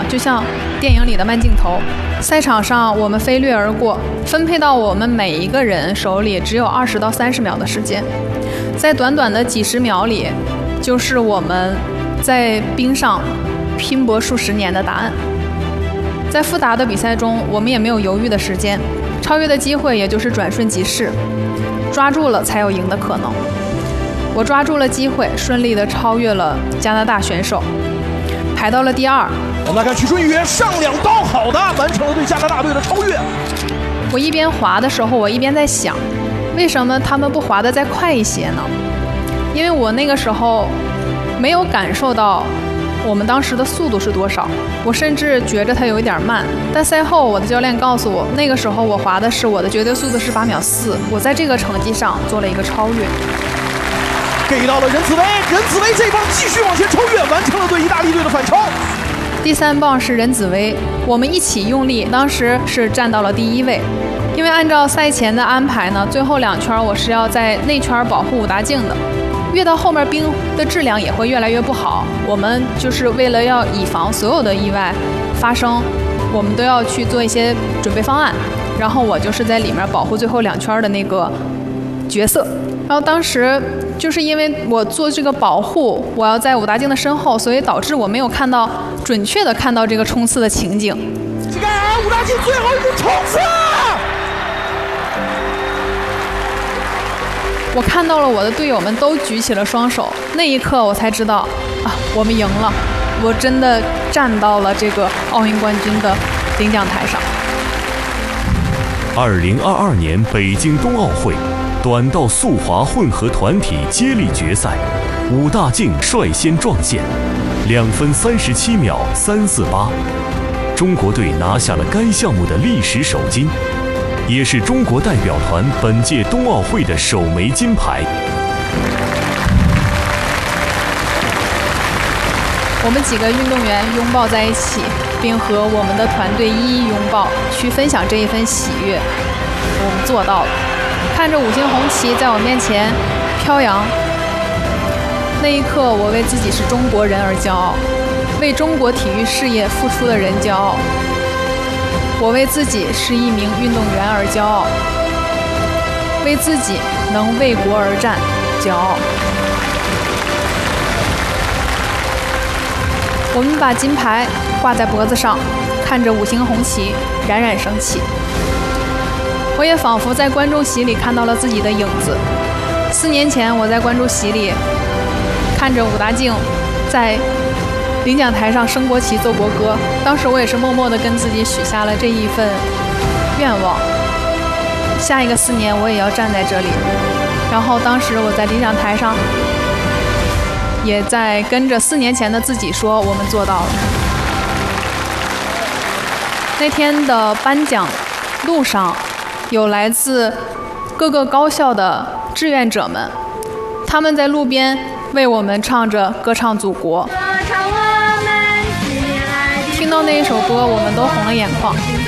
就像电影里的慢镜头。赛场上我们飞掠而过，分配到我们每一个人手里只有20到30秒的时间，在短短的几十秒里，就是我们在冰上拼搏数十年的答案。在复杂的比赛中，我们也没有犹豫的时间，超越的机会也就是转瞬即逝，抓住了才有赢的可能。我抓住了机会，顺利地超越了加拿大选手，排到了第2。 我们来看曲春雨上2刀，好的，完成了对加拿大队的超越。 我一边滑的时候，我一边在想，为什么他们不滑得再快一些呢？因为我那个时候没有感受到我们当时的速度是多少，我甚至觉着它有一点慢。但赛后我的教练告诉我，那个时候我滑的是我的绝对速度是8秒4，我在这个成绩上做了一个超越。 给到了任子威，任子威这棒继续往前超越，完成了对意大利队的反超。 第3棒是任子威，我们一起用力，当时是站到了第1位。因为按照赛前的安排呢，最后2圈我是要在内圈保护武大靖的，越到后面冰的质量也会越来越不好。我们就是为了要以防所有的意外发生，我们都要去做一些准备方案。然后我就是在里面保护最后2圈的那个角色。然后当时就是因为我做这个保护，我要在武大靖的身后，所以导致我没有准确的看到这个冲刺的情景。 膝盖武大靖最后一个冲刺， 我看到了我的队友们都举起了双手，那一刻我才知道啊，我们赢了，我真的站到了这个奥运冠军的领奖台上。 2022年北京冬奥会短道速滑混合团体接力决赛，武大靖率先撞线，2分37秒348，中国队拿下了该项目的历史首金，也是中国代表团本届冬奥会的首枚金牌。 我们几个运动员拥抱在一起，并和我们的团队一一拥抱，去分享这一份喜悦。我们做到了。看着5星红旗在我面前飘扬，那一刻我为自己是中国人而骄傲，为中国体育事业付出的人骄傲，我为自己是一名运动员而骄傲，为自己能为国而战骄傲。我们把金牌挂在脖子上，看着5星红旗冉冉升起。我也仿佛在观众席里看到了自己的影子。4年前，我在观众席里看着武大靖在领奖台上升国旗、奏国歌，当时我也是默默地跟自己许下了这一份愿望。下一个4年，我也要站在这里。然后当时我在领奖台上，也在跟着4年前的自己说：“我们做到了。”那天的颁奖路上，有来自各个高校的志愿者们，他们在路边为我们唱着歌唱祖国。听到那一首歌，我们都红了眼眶。